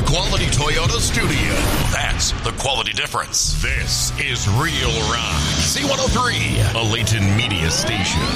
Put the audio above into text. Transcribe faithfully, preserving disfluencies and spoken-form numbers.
quality Toyota studio. That's the quality difference. This is Real Rock. C one oh three, a Layton media station.